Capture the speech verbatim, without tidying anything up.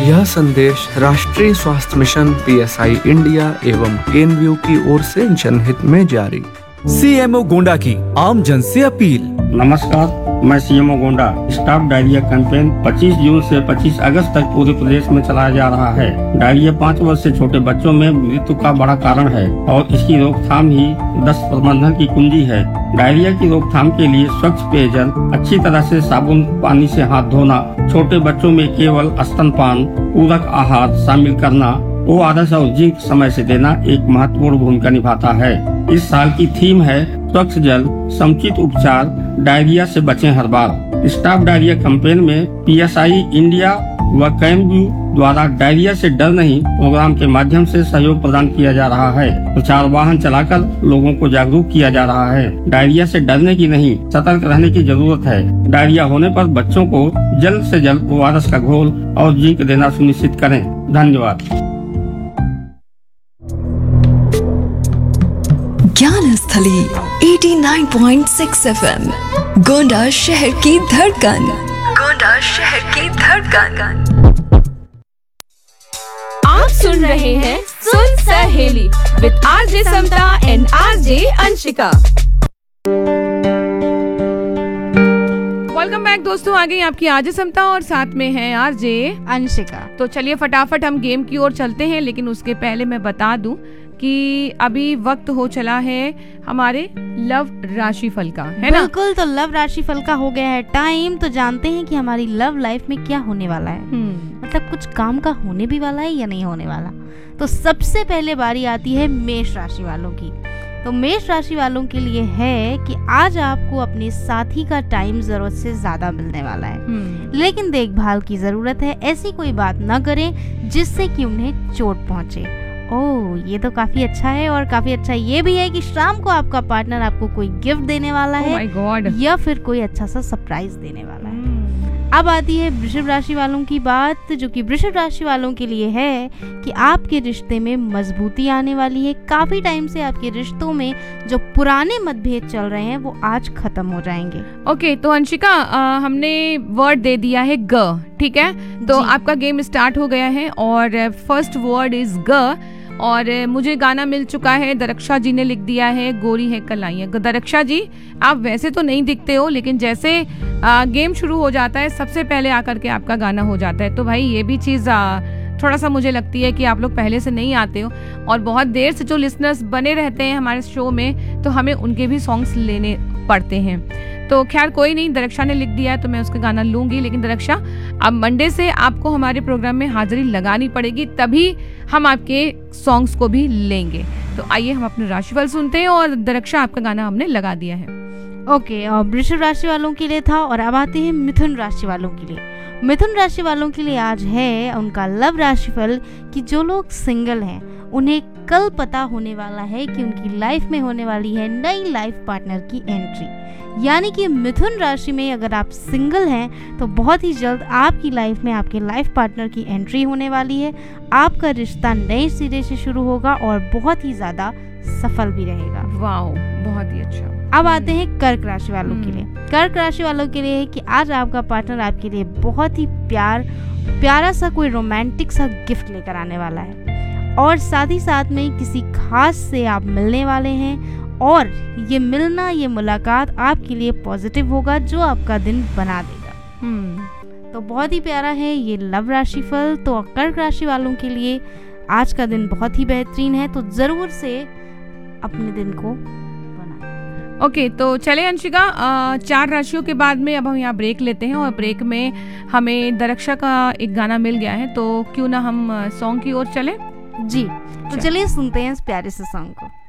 यह संदेश राष्ट्रीय स्वास्थ्य mission P S I India एवं केनव्यू की ओर से जनहित में जारी। सीएमओ गोंडा की आम जन से अपील। नमस्कार, मैं CMO Gonda. Stop diarrhoea campaign पच्चीस जून से पच्चीस अगस्त तक पूरे प्रदेश में चलाया जा रहा है। डायरिया पाँच वर्ष से छोटे बच्चों में मृत्यु का बड़ा कारण है और इसकी रोकथाम ही दस्त प्रबंधन की कुंजी है। डायरिया की रोकथाम के लिए स्वच्छ पेयजल, अच्छी तरह से साबुन पानी से हाथ धोना, छोटे बच्चों में केवल स्तनपान, पूरक आहार शामिल करना, ओ आर एस और जिंक समय से देना एक महत्वपूर्ण भूमिका निभाता है। इस साल की थीम है स्वच्छ जल, समुचित उपचार, डायरिया से बचें हर बार। स्टॉप डायरिया कैंपेन में पी एस आई इंडिया व केनव्यू द्वारा डायरिया से डर नहीं प्रोग्राम के माध्यम से सहयोग प्रदान किया जा रहा है। प्रचार वाहन चलाकर लोगों को जागरूक किया जा रहा है। डायरिया से डरने की नहीं, सतर्क रहने की जरूरत है। डायरिया होने पर बच्चों को जल्द से जल्द ओ आर एस का घोल और जिंक देना सुनिश्चित करें। धन्यवाद। ज्ञान स्थली नवासी पॉइंट छह एफ एम, गोंडा शहर की धड़कन। गोंडा शहर की धड़कन। आप सुन रहे हैं सुन सहेली with RJ Samta and RJ Anshika. Welcome back दोस्तों, आ गई आपकी आरजे समता और साथ में है आरजे अंशिका। तो चलिए फटाफट हम गेम की ओर चलते हैं, लेकिन उसके पहले मैं बता दूं कि अभी वक्त हो चला है हमारे लव राशिफल का, है ना? बिल्कुल, तो लव राशिफल का हो गया है टाइम। तो जानते हैं कि हमारी लव लाइफ में क्या होने वाला है, मतलब कुछ काम का होने भी वाला है या नहीं होने वाला। तो सबसे पहले बारी आती है मेष राशि वालों की। तो मेष राशि वालों के लिए है कि आज आपको अपने साथी का टाइम जरूरत से ज्यादा मिलने वाला है, लेकिन देखभाल की जरूरत है। ऐसी कोई बात न करें जिससे कि उन्हें चोट पहुंचे। ओह, ये तो काफी अच्छा है। और काफी अच्छा ये भी है कि शाम को आपका पार्टनर आपको कोई गिफ्ट देने वाला oh है my God. या फिर कोई अच्छा सा सरप्राइज देने वाला है। अब आती है वृषभ राशि वालों की बात, जो कि वृषभ राशि वालों के लिए है कि आपके रिश्ते में मजबूती आने वाली है। काफी टाइम से आपके रिश्तों में जो पुराने मतभेद चल रहे हैं वो आज खत्म हो जाएंगे। ओके okay, तो अंशिका, आ, हमने वर्ड दे दिया है ग, ठीक है? तो आपका गेम स्टार्ट हो गया है और फर्स्ट वर्ड इज ग। और मुझे गाना मिल चुका है, दरक्षा जी ने लिख दिया है गोरी है कलाइयाँ। दरक्षा जी, आप वैसे तो नहीं दिखते हो, लेकिन जैसे आ, गेम शुरू हो जाता है सबसे पहले आकर के आपका गाना हो जाता है। तो भाई ये भी चीज़ थोड़ा सा मुझे लगती है कि आप लोग पहले से नहीं आते हो और बहुत देर से जो लिसनर्स बने रहते हैं हमारे शो में, तो हमें उनके भी सॉन्ग्स लेने पड़ते हैं। तो खैर कोई नहीं, दरक्षा ने लिख दिया है तो मैं उसका गाना लूंगी। लेकिन दरक्षा, अब मंडे से आपको हमारे प्रोग्राम में हाजिरी लगानी पड़ेगी, तभी हम आपके सॉन्ग्स को भी लेंगे। तो आइए हम अपने राशिफल सुनते हैं और दरक्षा आपका गाना हमने लगा दिया है। ओके, और वृषभ राशि वालों के लिए था। और अब आते हैं मिथुन राशि वालों के लिए। मिथुन राशि वालों के लिए आज है उनका लव राशिफल कि जो लोग सिंगल हैं उन्हें कल पता होने वाला है कि उनकी लाइफ में होने वाली है नई लाइफ पार्टनर की एंट्री। यानी कि मिथुन राशि में अगर आप सिंगल हैं तो बहुत ही जल्द आपकी लाइफ में आपके लाइफ पार्टनर की एंट्री होने वाली है। आपका रिश्ता नए सिरे से शुरू होगा और बहुत ही ज्यादा सफल भी रहेगा। वाओ, बहुत ही अच्छा। अब आते हैं कर्क राशि वालों के लिए। कर्क राशि वालों के लिए है कि आज आपका पार्टनर आपके लिए बहुत ही प्यार प्यारा सा कोई रोमांटिक सा गिफ्ट लेकर आने वाला है और साथ ही साथ में किसी खास से आप मिलने वाले हैं और ये मिलना, ये मुलाकात आपके लिए पॉजिटिव होगा जो आपका दिन बना देगा। हम्म तो बहुत ही प्यारा है ये लव राशिफल। तो कर्क राशि वालों के लिए आज का दिन बहुत ही बेहतरीन है, तो जरूर से अपने दिन को बनाएं। ओके okay, तो चले अंशिका, चार राशियों के बाद में अब हम यहाँ ब्रेक लेते हैं और ब्रेक में हमें दरक्षा का एक गाना मिल गया है, तो क्यों ना हम सॉन्ग की ओर चले। जी, तो चलिए सुनते हैं इस प्यारे से सॉन्ग को।